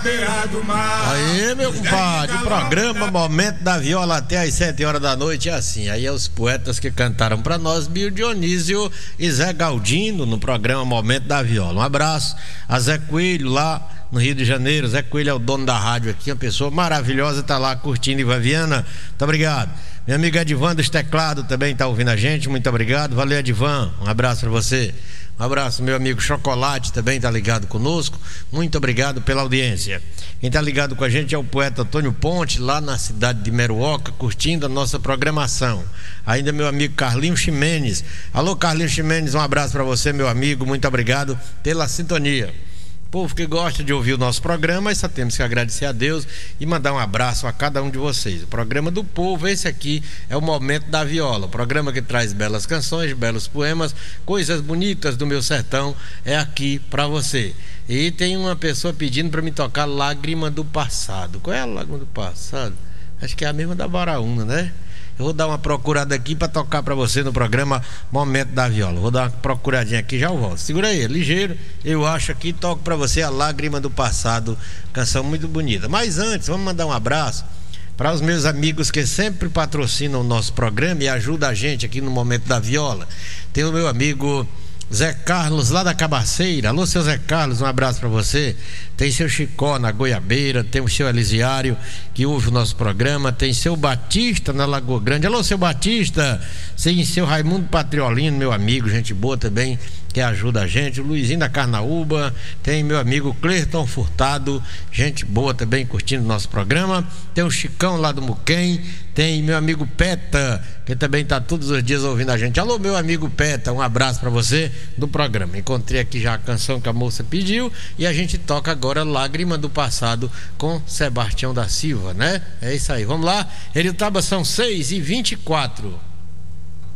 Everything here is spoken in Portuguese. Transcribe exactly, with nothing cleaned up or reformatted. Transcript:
beira do mar. Aí, meu compadre, o programa Momento da Viola até às sete horas da noite é assim. Aí é os poetas que cantaram pra nós, Bio Dionísio e Zé Galdino, no programa Momento da Viola. Um abraço a Zé Coelho lá no Rio de Janeiro. Zé Coelho é o dono da rádio aqui, uma pessoa maravilhosa, tá lá curtindo Ivan Viana. Muito obrigado. Minha amiga Edivan dos teclados também tá ouvindo a gente, muito obrigado. Valeu, Edivan, um abraço pra você. Um abraço, meu amigo Chocolate também tá ligado conosco. Muito obrigado pela audiência. Quem tá ligado com a gente é o poeta Antônio Ponte, lá na cidade de Meruoca, curtindo a nossa programação. Ainda meu amigo Carlinhos Ximenes. Alô, Carlinhos Ximenes, um abraço para você, meu amigo. Muito obrigado pela sintonia. Povo que gosta de ouvir o nosso programa, só temos que agradecer a Deus e mandar um abraço a cada um de vocês. O programa do povo, esse aqui é o Momento da Viola, o programa que traz belas canções, belos poemas, coisas bonitas do meu sertão, é aqui pra você. E tem uma pessoa pedindo para me tocar Lágrima do Passado. Qual é a Lágrima do Passado? Acho que é a mesma da Baraúna, né? Eu vou dar uma procurada aqui para tocar para você no programa Momento da Viola. Vou dar uma procuradinha aqui, já eu volto. Segura aí, ligeiro. Eu acho aqui, toco para você a Lágrima do Passado, canção muito bonita. Mas antes, vamos mandar um abraço para os meus amigos que sempre patrocinam o nosso programa e ajudam a gente aqui no Momento da Viola. Tem o meu amigo Zé Carlos lá da Cabaceira. Alô, seu Zé Carlos, um abraço para você. Tem seu Chicó na Goiabeira, tem o seu Elisiário que ouve o nosso programa, tem seu Batista na Lagoa Grande. Alô, seu Batista. Tem seu Raimundo Patriolino, meu amigo, gente boa também, que ajuda a gente. O Luizinho da Carnaúba, tem meu amigo Clerton Furtado, gente boa também curtindo o nosso programa. Tem o Chicão lá do Muquem, tem meu amigo Peta, que também está todos os dias ouvindo a gente. Alô, meu amigo Peta, um abraço para você do programa. Encontrei aqui já a canção que a moça pediu e a gente toca agora Lágrima do Passado com Sebastião da Silva, né? É isso aí, vamos lá. Eritaba, são seis e vinte e quatro.